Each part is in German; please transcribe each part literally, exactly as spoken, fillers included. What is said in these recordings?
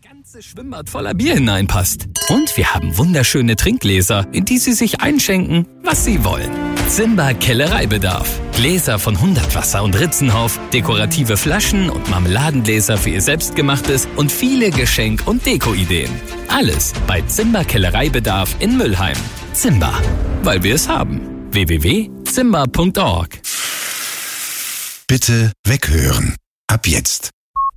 ganze Schwimmbad voller Bier hineinpasst. Und wir haben wunderschöne Trinkgläser, in die Sie sich einschenken, was Sie wollen. Zimba Kellereibedarf. Gläser von Hundertwasser und Ritzenhof, dekorative Flaschen und Marmeladengläser für Ihr Selbstgemachtes und viele Geschenk- und Deko-Ideen. Alles bei Zimba Kellereibedarf in Müllheim. Zimba, weil wir es haben. w w w punkt zimba punkt org. Bitte weghören. Ab jetzt.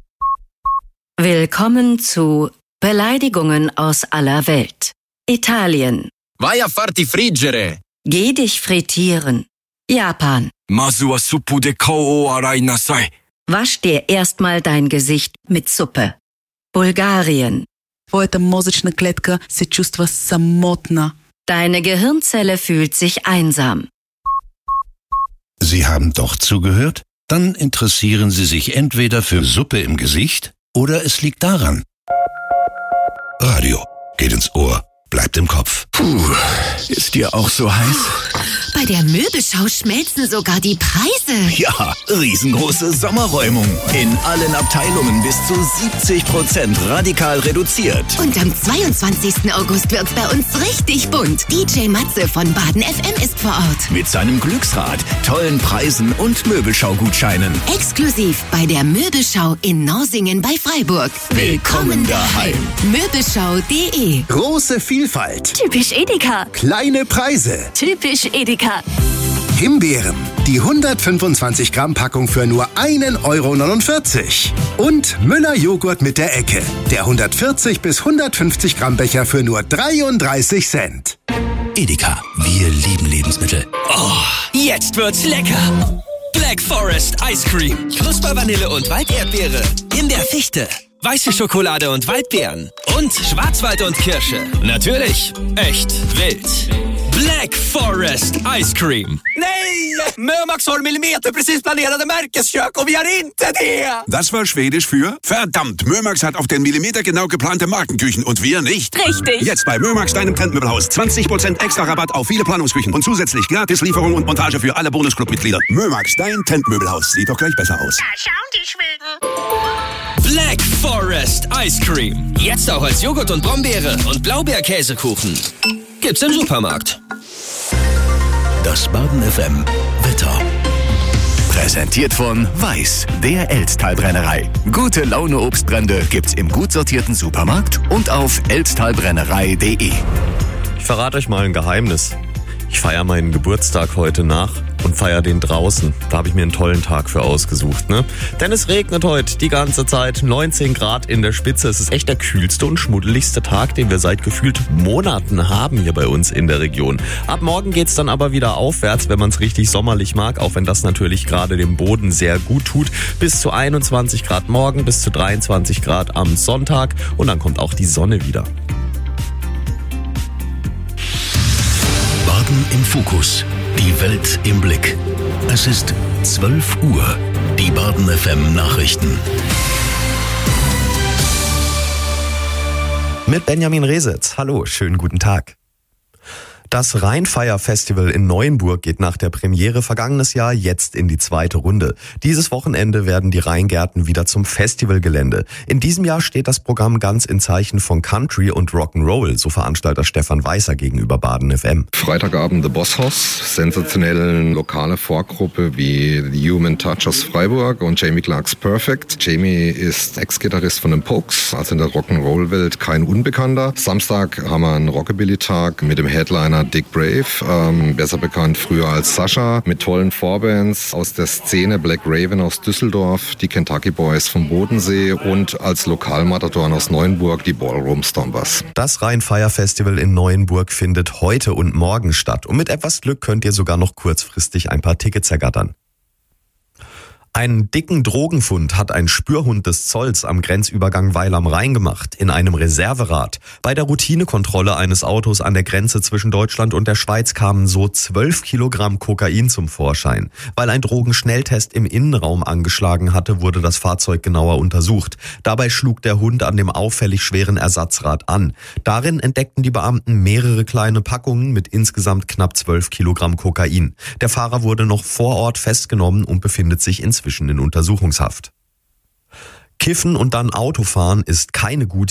Willkommen zu Beleidigungen aus aller Welt. Italien. Vai a farti friggere. Geh dich frittieren. Japan. Masu wa suppu de kao o arai nasai. Wasch dir erstmal dein Gesicht mit Suppe. Bulgarien. Твоята мозъчна клетка се чувства самотна. Deine Gehirnzelle fühlt sich einsam. Sie haben doch zugehört? Dann interessieren Sie sich entweder für Suppe im Gesicht oder es liegt daran. Radio geht ins Ohr, bleibt im Kopf. Puh, ist dir auch so heiß? Bei der Möbelschau schmelzen sogar die Preise. Ja, riesengroße Sommerräumung. In allen Abteilungen bis zu siebzig Prozent radikal reduziert. Und am zweiundzwanzigsten August wird's bei uns richtig bunt. D J Matze von Baden F M ist vor Ort. Mit seinem Glücksrad, tollen Preisen und Möbelschau-Gutscheinen. Exklusiv bei der Möbelschau in Norsingen bei Freiburg. Willkommen daheim. Möbelschau punkt de. Große Vielfalt. Typisch Edeka. Kleine Preise. Typisch Edeka. Himbeeren. Die hundertfünfundzwanzig Gramm Packung für nur ein Euro neunundvierzig. Und Müller Joghurt mit der Ecke. Der hundertvierzig bis hundertfünfzig Gramm Becher für nur dreiunddreißig Cent. Edeka, wir lieben Lebensmittel. Oh, jetzt wird's lecker. Black Forest Ice Cream. Knuspervanille und Walderdbeere. Himbeerfichte. Weiße Schokolade und Waldbeeren. Und Schwarzwald und Kirsche. Natürlich echt wild. Black Forest Ice Cream. Nej! Mörmax har millimeter precis planerade Märkeskök och vi har inte det! Das war Schwedisch für verdammt, Mörmax hat auf den Millimeter genau geplante Markenküchen und wir nicht. Richtig. Jetzt bei Mörmax, deinem Trendmöbelhaus. zwanzig Prozent extra Rabatt auf viele Planungsküchen und zusätzlich Gratislieferung und Montage für alle Bonusclub-Mitglieder. Mörmax, dein Trendmöbelhaus. Sieht doch gleich besser aus. Da schauen die Schweden. Black Forest Ice Cream. Jetzt auch als Joghurt und Brombeere und Blaubeerkäsekuchen. Gibt's im Supermarkt. Das Baden F M Wetter. Präsentiert von Weiß, der Elsttalbrennerei. Gute Laune Obstbrände gibt's im gut sortierten Supermarkt und auf elsttalbrennerei punkt de. Ich verrate euch mal ein Geheimnis. Ich feiere meinen Geburtstag heute nach und feiere den draußen. Da habe ich mir einen tollen Tag für ausgesucht, ne? Denn es regnet heute die ganze Zeit, neunzehn Grad in der Spitze. Es ist echt der kühlste und schmuddeligste Tag, den wir seit gefühlt Monaten haben hier bei uns in der Region. Ab morgen geht's dann aber wieder aufwärts, wenn man es richtig sommerlich mag, auch wenn das natürlich gerade dem Boden sehr gut tut. Bis zu einundzwanzig Grad morgen, bis zu dreiundzwanzig Grad am Sonntag und dann kommt auch die Sonne wieder. Baden im Fokus. Die Welt im Blick. Es ist zwölf Uhr. Die Baden F M Nachrichten. Mit Benjamin Resitz. Hallo, schönen guten Tag. Das Rheinfeier-Festival in Neuenburg geht nach der Premiere vergangenes Jahr jetzt in die zweite Runde. Dieses Wochenende werden die Rheingärten wieder zum Festivalgelände. In diesem Jahr steht das Programm ganz in Zeichen von Country und Rock'n'Roll, so Veranstalter Stefan Weißer gegenüber Baden F M. Freitagabend The Boss Hoss, sensationelle lokale Vorgruppe wie The Human Touch aus Freiburg und Jamie Clark's Perfect. Jamie ist Ex-Gitarrist von den Pokes, also in der Rock'n'Roll-Welt kein Unbekannter. Samstag haben wir einen Rockabilly-Tag mit dem Headliner Dick Brave, ähm, besser bekannt früher als Sascha, mit tollen Vorbands aus der Szene, Black Raven aus Düsseldorf, die Kentucky Boys vom Bodensee und als Lokalmatadoren aus Neuenburg die Ballroom Stompers. Das Rheinfeier-Festival in Neuenburg findet heute und morgen statt und mit etwas Glück könnt ihr sogar noch kurzfristig ein paar Tickets ergattern. Einen dicken Drogenfund hat ein Spürhund des Zolls am Grenzübergang Weil am Rhein gemacht, in einem Reserverad. Bei der Routinekontrolle eines Autos an der Grenze zwischen Deutschland und der Schweiz kamen so zwölf Kilogramm Kokain zum Vorschein. Weil ein Drogenschnelltest im Innenraum angeschlagen hatte, wurde das Fahrzeug genauer untersucht. Dabei schlug der Hund an dem auffällig schweren Ersatzrad an. Darin entdeckten die Beamten mehrere kleine Packungen mit insgesamt knapp zwölf Kilogramm Kokain. Der Fahrer wurde noch vor Ort festgenommen und befindet sich inzwischen in Untersuchungshaft. Kiffen und dann Autofahren ist keine gute